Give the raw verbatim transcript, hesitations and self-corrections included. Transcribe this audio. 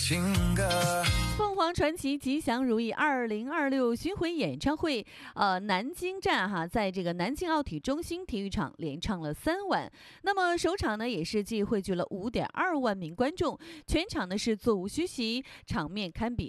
情歌。 凤凰传奇吉祥如意二零二六巡回演唱会，呃，南京站哈，在这个南京奥体中心体育场连唱了三晚。那么首场呢，也是既汇聚了五点二万名观众，全场呢是座无虚席，场面堪比